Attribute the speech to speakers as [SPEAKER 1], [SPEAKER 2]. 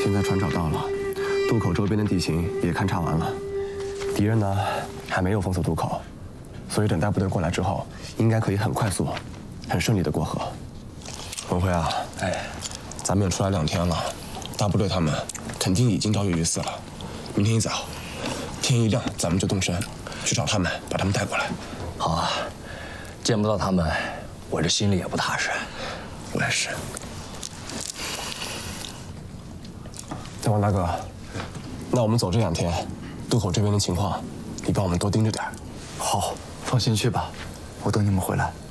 [SPEAKER 1] 现在船找到了，渡口周边的地形也勘察完了，敌人呢还没有封锁渡口，所以等待部队过来之后，应该可以很快速、很顺利的过河。文辉啊，
[SPEAKER 2] 哎，
[SPEAKER 1] 咱们也出来2天了，大部队他们肯定已经跳跃于4了。明天一早，天一亮，咱们就动身去找他们，把他们带过来。
[SPEAKER 2] 好啊，见不到他们，我这心里也不踏实。
[SPEAKER 1] 我也是。王大哥，那我们走这2天，渡口这边的情况，你帮我们多盯着点。
[SPEAKER 3] 好，放心去吧，我等你们回来。